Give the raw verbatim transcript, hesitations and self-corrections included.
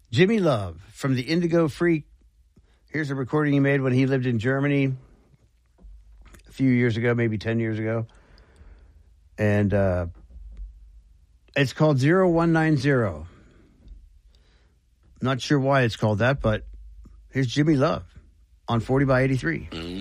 Jimmy Love from the Indigo Freak. Here's a recording he made when he lived in Germany a few years ago, maybe ten years ago. And uh, it's called zero one nine zero. Not sure why it's called that, but here's Jimmy Love on forty by eighty-three. Mm-hmm.